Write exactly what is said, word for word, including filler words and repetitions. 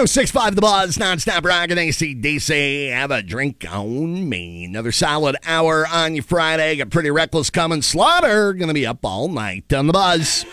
oh six five The Buzz, non-stop rockin' A C D C. Have a drink on me. Another solid hour on your Friday. Got Pretty Reckless coming. Slaughter gonna be up all night on The Buzz.